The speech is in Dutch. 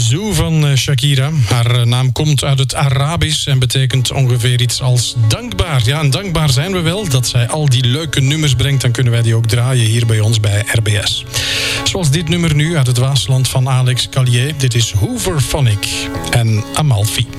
Zoo van Shakira. Haar naam komt uit het Arabisch en betekent ongeveer iets als dankbaar. Ja, en dankbaar zijn we wel dat zij al die leuke nummers brengt. Dan kunnen wij die ook draaien hier bij ons bij RBS. Zoals dit nummer nu uit het Waasland van Alex Calier. Dit is Hooverphonic en Amalfi.